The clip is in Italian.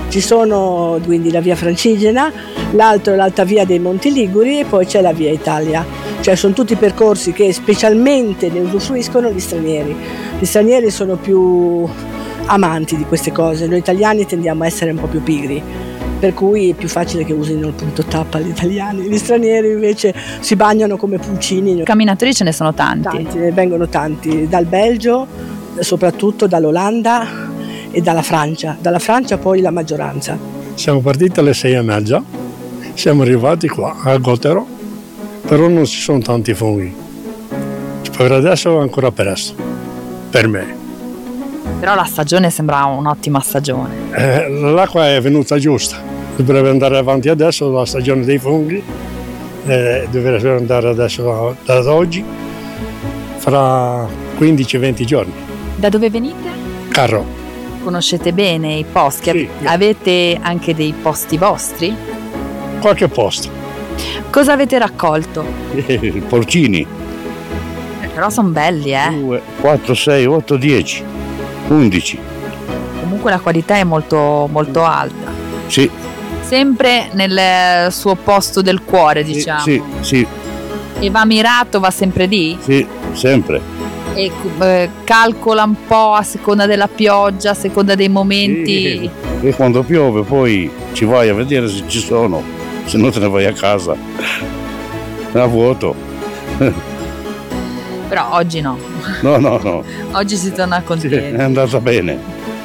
Ci sono quindi la via Francigena, l'altro è l'Alta Via dei Monti Liguri e poi c'è la via Italia. Cioè sono tutti percorsi che specialmente ne usufruiscono gli stranieri. Gli stranieri sono più amanti di queste cose, noi italiani tendiamo a essere un po' più pigri, per cui è più facile che usino il punto tappa gli italiani. Gli stranieri invece si bagnano come pulcini. Camminatori ce ne sono tanti. Ne vengono tanti, dal Belgio, soprattutto dall'Olanda e dalla Francia. Dalla Francia poi la maggioranza. Siamo partiti alle 6:30, siamo arrivati qua a Gotero, però non ci sono tanti funghi. Per adesso è ancora presto, per me. Però la stagione sembra un'ottima stagione. L'acqua è venuta giusta, dovrebbe andare avanti adesso la stagione dei funghi, dovrebbe andare adesso da oggi, fra 15-20 giorni. Da dove venite? Carro. Conoscete bene i posti? Sì. Avete anche dei posti vostri? Qualche posto. Cosa avete raccolto? Porcini. Però sono belli, 2, 4, 6, 8, 10, 11. Comunque la qualità è molto, molto alta. Sì. Sempre nel suo posto del cuore, diciamo. Sì. E va mirato, va sempre lì? Sì, sempre. E calcola un po' a seconda della pioggia, a seconda dei momenti. Sì. E quando piove poi ci vai a vedere se ci sono, se no te ne vai a casa. A vuoto. Però oggi no. No. Oggi si torna contenti. Sì, è andata bene.